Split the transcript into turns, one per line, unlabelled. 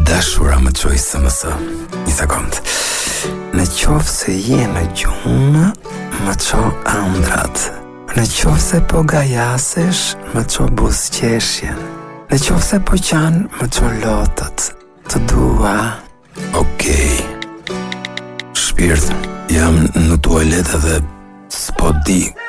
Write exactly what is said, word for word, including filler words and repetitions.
dashura më qoj së mësë. Një sekund. Në qofë se je në gjumë, më qo andrat. Në qofë se po gajasesh, më qo busqeshjen. Në qofë se po qanë, më qo lotët. Të dua. Okej. Shpirt, jam në tualet edhe s'po di